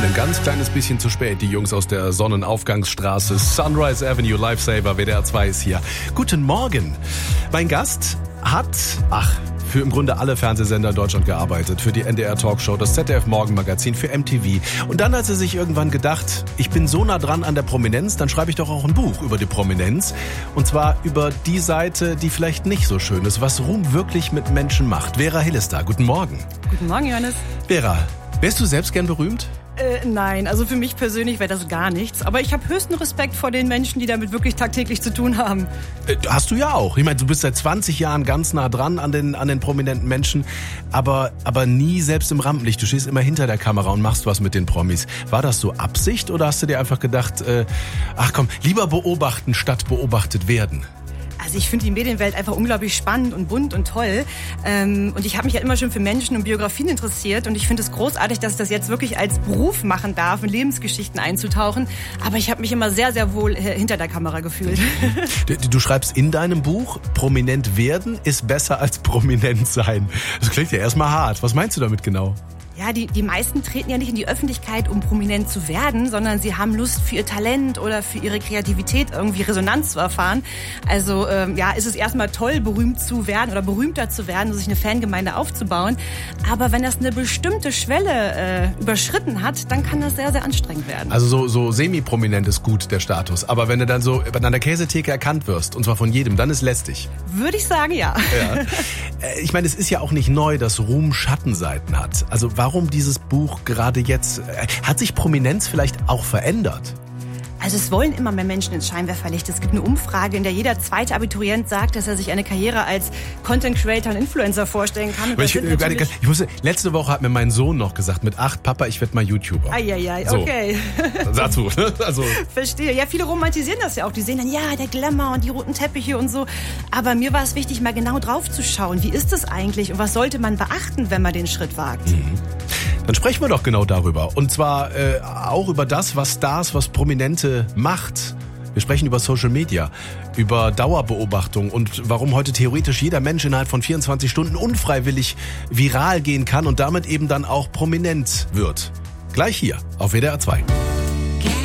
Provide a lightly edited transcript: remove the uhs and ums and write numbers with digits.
ein ganz kleines bisschen zu spät. Die Jungs aus der Sonnenaufgangsstraße, Sunrise Avenue, Lifesaver, WDR 2 ist hier. Guten Morgen. Mein Gast hat, für im Grunde alle Fernsehsender in Deutschland gearbeitet. Für die NDR Talkshow, das ZDF Morgenmagazin, für MTV. Und dann hat sie sich irgendwann gedacht, ich bin so nah dran an der Prominenz, dann schreibe ich doch auch ein Buch über die Prominenz. Und zwar über die Seite, die vielleicht nicht so schön ist, was Ruhm wirklich mit Menschen macht. Vera Hill ist da. Guten Morgen. Guten Morgen, Johannes. Vera, wärst du selbst gern berühmt? Nein, also für mich persönlich wäre das gar nichts. Aber ich habe höchsten Respekt vor den Menschen, die damit wirklich tagtäglich zu tun haben. Hast du ja auch. Ich meine, du bist seit 20 Jahren ganz nah dran an den prominenten Menschen, aber nie selbst im Rampenlicht. Du stehst immer hinter der Kamera und machst was mit den Promis. War das so Absicht oder hast du dir einfach gedacht, lieber beobachten statt beobachtet werden? Also ich finde die Medienwelt einfach unglaublich spannend und bunt und toll. Und ich habe mich ja immer schon für Menschen und Biografien interessiert. Und ich finde es großartig, dass ich das jetzt wirklich als Beruf machen darf, in Lebensgeschichten einzutauchen. Aber ich habe mich immer sehr, sehr wohl hinter der Kamera gefühlt. Du schreibst in deinem Buch, prominent werden ist besser als prominent sein. Das klingt ja erstmal hart. Was meinst du damit genau? Ja, die meisten treten ja nicht in die Öffentlichkeit, um prominent zu werden, sondern sie haben Lust für ihr Talent oder für ihre Kreativität irgendwie Resonanz zu erfahren. Also ist es erstmal toll, berühmt zu werden oder berühmter zu werden, sich eine Fangemeinde aufzubauen. Aber wenn das eine bestimmte Schwelle überschritten hat, dann kann das sehr, sehr anstrengend werden. Also so semi-prominent ist gut, der Status. Aber wenn du dann so an der Käsetheke erkannt wirst, und zwar von jedem, dann ist lästig. Würde ich sagen, ja. Ich meine, es ist ja auch nicht neu, dass Ruhm Schattenseiten hat. Also warum dieses Buch gerade jetzt? Hat sich Prominenz vielleicht auch verändert? Also es wollen immer mehr Menschen ins Scheinwerferlicht. Es gibt eine Umfrage, in der jeder zweite Abiturient sagt, dass er sich eine Karriere als Content Creator und Influencer vorstellen kann. Letzte Woche hat mir mein Sohn noch gesagt, mit 8, Papa, ich werde mal YouTuber. Okay. Dazu, ne? Also. Verstehe. Ja, viele romantisieren das ja auch. Die sehen dann, der Glamour und die roten Teppiche und so. Aber mir war es wichtig, mal genau drauf zu schauen. Wie ist das eigentlich und was sollte man beachten, wenn man den Schritt wagt? Dann sprechen wir doch genau darüber. Und zwar auch über das, was Stars, was Prominente macht. Wir sprechen über Social Media, über Dauerbeobachtung und warum heute theoretisch jeder Mensch innerhalb von 24 Stunden unfreiwillig viral gehen kann und damit eben dann auch prominent wird. Gleich hier auf WDR 2.